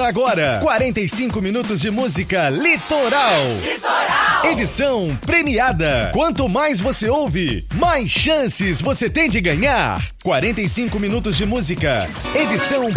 agora 45 minutos de música Litoral. Edição premiada. Quanto mais você ouve, mais chances você tem de ganhar. 45 minutos de música. Edição